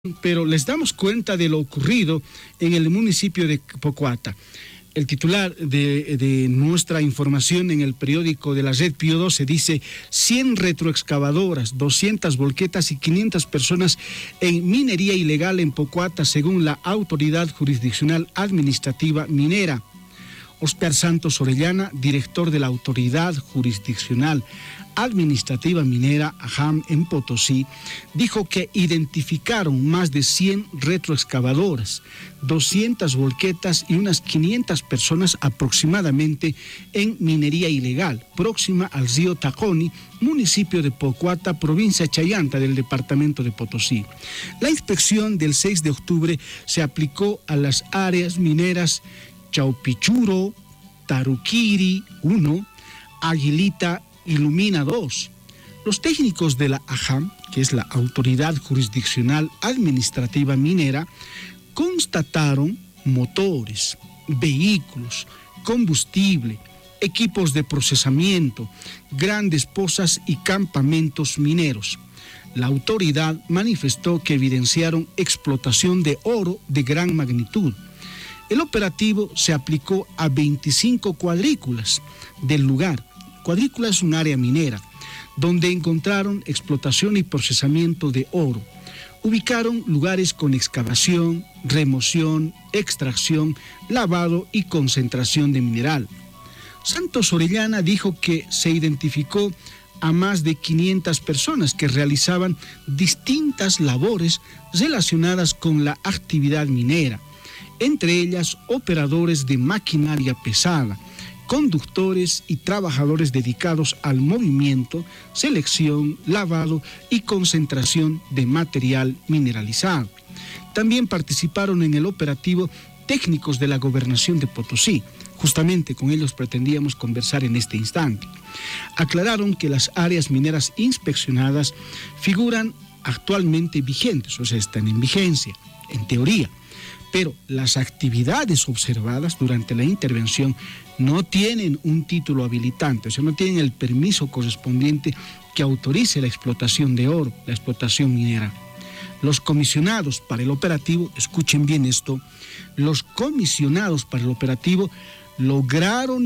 Pero les damos cuenta de lo ocurrido en el municipio de Pocuata. El titular de nuestra información en el periódico de la red Pío 12 dice 100 retroexcavadoras, 200 volquetas y 500 personas en minería ilegal en Pocuata según la Autoridad Jurisdiccional Administrativa Minera. Oscar Santos Orellana, director de la Autoridad Jurisdiccional Administrativa Minera AJAM en Potosí, dijo que identificaron más de 100 retroexcavadoras, 200 volquetas y unas 500 personas aproximadamente en minería ilegal, próxima al río Taconi, municipio de Pocuata, provincia Chayanta del departamento de Potosí. La inspección del 6 de octubre se aplicó a las áreas mineras Chaupichuro, Taruquiri 1, Aguilita y Lumina 2. Los técnicos de la AJAM, que es la Autoridad Jurisdiccional Administrativa Minera, constataron motores, vehículos, combustible, equipos de procesamiento, grandes pozas y campamentos mineros. La autoridad manifestó que evidenciaron explotación de oro de gran magnitud. El operativo se aplicó a 25 cuadrículas del lugar. Cuadrícula es un área minera, donde encontraron explotación y procesamiento de oro. Ubicaron lugares con excavación, remoción, extracción, lavado y concentración de mineral. Santos Orellana dijo que se identificó a más de 500 personas que realizaban distintas labores relacionadas con la actividad minera, entre ellas operadores de maquinaria pesada, conductores y trabajadores dedicados al movimiento, selección, lavado y concentración de material mineralizado. También participaron en el operativo técnicos de la Gobernación de Potosí. Justamente con ellos pretendíamos conversar en este instante. Aclararon que las áreas mineras inspeccionadas figuran actualmente vigentes, o sea, están en vigencia, en teoría. Pero las actividades observadas durante la intervención no tienen un título habilitante, o sea, no tienen el permiso correspondiente que autorice la explotación de oro, la explotación minera. Los comisionados para el operativo, escuchen bien esto, los comisionados para el operativo lograron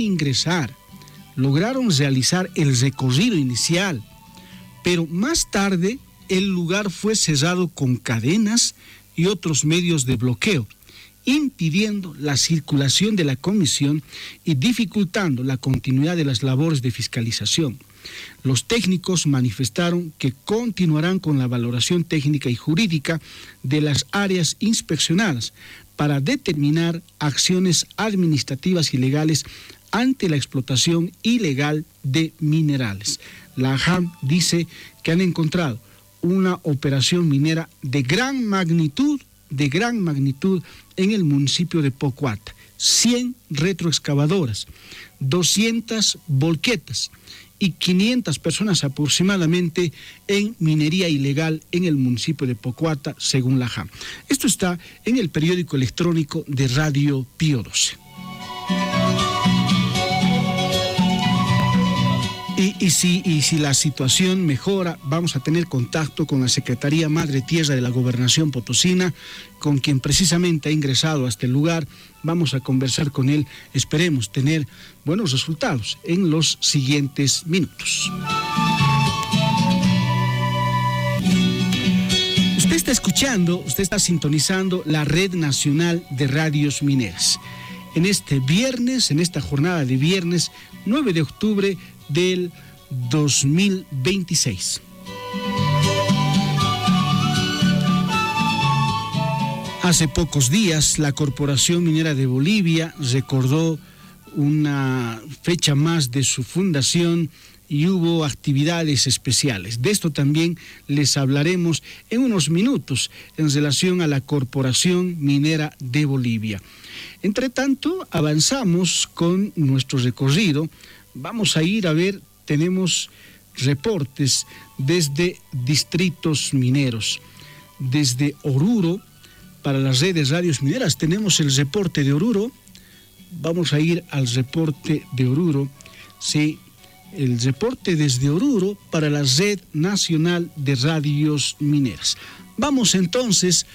realizar el recorrido inicial, pero más tarde el lugar fue cerrado con cadenas y otros medios de bloqueo, impidiendo la circulación de la comisión y dificultando la continuidad de las labores de fiscalización. Los técnicos manifestaron que continuarán con la valoración técnica y jurídica de las áreas inspeccionadas para determinar acciones administrativas y legales ante la explotación ilegal de minerales. La AJAM dice que han encontrado una operación minera de gran magnitud en el municipio de Pocuata. 100 retroexcavadoras, 200 volquetas y 500 personas aproximadamente en minería ilegal en el municipio de Pocuata, según la AJAM. Esto está en el periódico electrónico de Radio Pío 12. Y si la situación mejora, vamos a tener contacto con la Secretaría Madre Tierra de la Gobernación Potosina, con quien precisamente ha ingresado a este lugar. Vamos a conversar con él, esperemos tener buenos resultados en los siguientes minutos. Usted está sintonizando la Red Nacional de Radios Mineras. En este viernes, en esta jornada de viernes, 9 de octubre del 2026. Hace pocos días, la Corporación Minera de Bolivia recordó una fecha más de su fundación y hubo actividades especiales. De esto también les hablaremos en unos minutos en relación a la Corporación Minera de Bolivia. Entre tanto, avanzamos con nuestro recorrido. Vamos a ir a ver, tenemos reportes desde distritos mineros. Desde Oruro, para las redes radios mineras, tenemos el reporte de Oruro. Vamos a ir al reporte de Oruro. Sí, El reporte desde Oruro para la Red Nacional de Radios Mineras. Vamos entonces